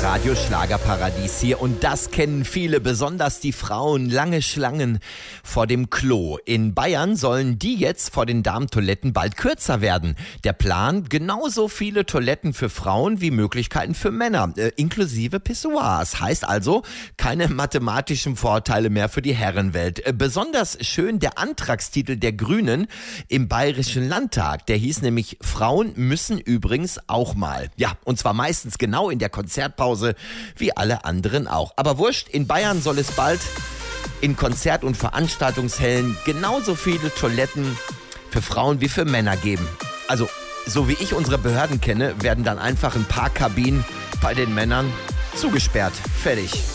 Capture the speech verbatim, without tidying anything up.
Radio Schlagerparadies hier und das kennen viele, besonders die Frauen, lange Schlangen vor dem Klo. In Bayern sollen die jetzt vor den Damentoiletten bald kürzer werden. Der Plan, genauso viele Toiletten für Frauen wie Möglichkeiten für Männer, äh, inklusive Pissoirs. Heißt also, keine mathematischen Vorteile mehr für die Herrenwelt. Äh, besonders schön der Antragstitel der Grünen im Bayerischen Landtag. Der hieß nämlich, Frauen müssen übrigens auch mal. Ja, und zwar meistens genau in der Konzertpause, wie alle anderen auch. Aber wurscht, in Bayern soll es bald in Konzert- und Veranstaltungshallen genauso viele Toiletten für Frauen wie für Männer geben. Also, so wie ich unsere Behörden kenne, werden dann einfach ein paar Kabinen bei den Männern zugesperrt. Fertig.